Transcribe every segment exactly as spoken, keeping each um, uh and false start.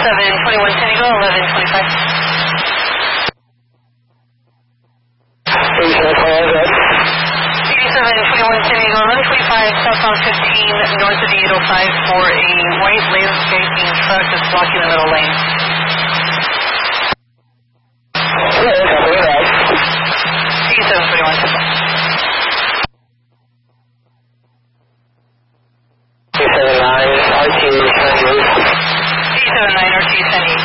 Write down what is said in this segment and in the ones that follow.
eighty-seven twenty-one San Diego, eleven twenty-five. eighty-seven twenty-one, go ahead. eighty-seven twenty-one San Diego, eleven twenty-five, southbound fifteen, north of the eight oh five for a white landscaping truck that's blocking the middle lane. Yeah, copy that. eighty-seven twenty-one, eighty-seven nine, R T, Sunday. eighty-seven nine R T, Sunday.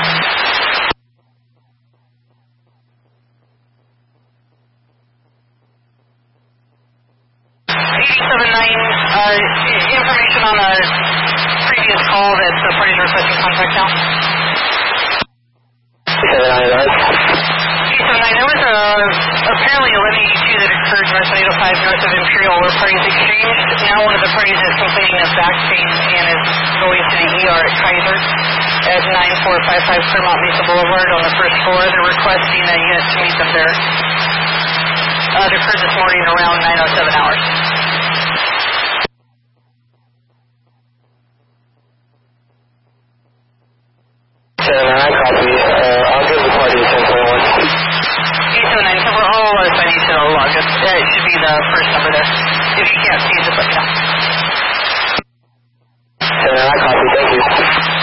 eighty-seven nine, uh, information on a previous call that the parties are requesting contact now. eighty-seven nine, go ahead. eighty-seven nine, there was a, apparently a limit E two that occurred north of eight oh five, north of Imperial, where parties exchanged. Now one of the parties is complaining of back pain and is going to the E R at Kaiser at nine four five five Claremont Mesa Boulevard on the first floor. They're requesting a unit to meet them there. Uh, it occurred this morning around nine oh seven hours. seven nine, copy. Uh, I'll give the party ten twenty-one. eight seven nine, so we're all assigned to log it. Uh, it should be the first number there. If you can't see it, just let me know.